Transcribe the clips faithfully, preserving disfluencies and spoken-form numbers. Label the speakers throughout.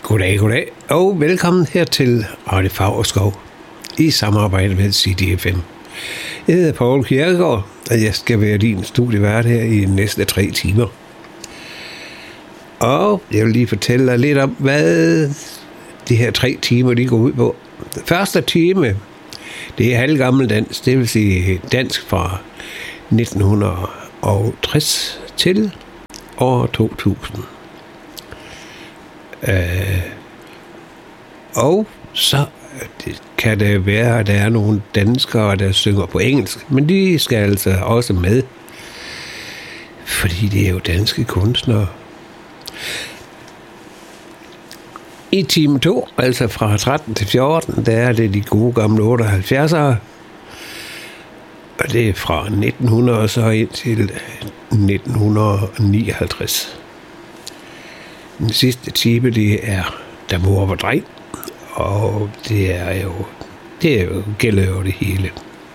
Speaker 1: Goddag, goddag, og velkommen her til Radio Favrskov i samarbejde med C D F M. Jeg hedder Poul Kjærgaard, og jeg skal være din studievært her i næste tre timer. Og jeg vil lige fortælle dig lidt om, hvad de her tre timer de går ud på. Den første time, det er halvgammeldansk, det vil sige dansk fra nitten tres til år to tusind. Øh, og så kan det være, at der er nogle danskere, der synger på engelsk, men de skal altså også med, fordi det er jo danske kunstnere. I time to, altså fra tretten til fjorten, der er det de gode gamle otteoghalvfjerdsere, og det er fra nitten hundrede og så ind til nitten nioghalvtreds. Den sidste time, det er Der mor var dreng, og det er jo, det er jo gælder jo det hele.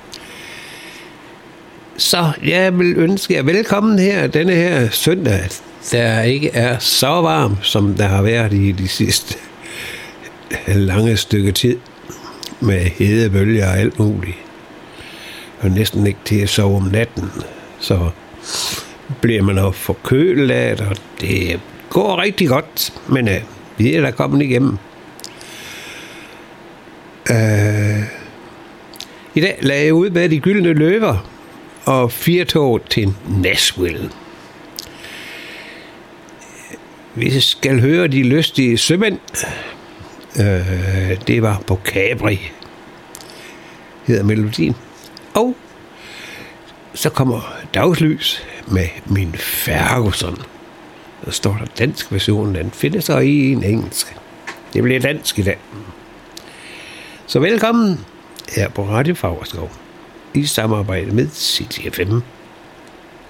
Speaker 1: Så jeg vil ønske jer velkommen her denne her søndag, der ikke er så varm, som der har været i de sidste lange stykke tid, med hedebølger og alt muligt. Og næsten ikke til at sove om natten, så bliver man også forkølet af det, og det går rigtig godt, men uh, vi er der kommet igennem. Uh, I dag lagde jeg ud med De Gyldne Løver og fire tog til Nashville. Vi skal høre De Lystige Sømænd. Uh, det var på Capri, hedder melodien. Og så kommer Dagslys med Min Ferguson. Der står der dansk version, den findes så i en engelsk. Det bliver dansk i dag. Så velkommen her på Radio Favrskov i samarbejde med C D F M.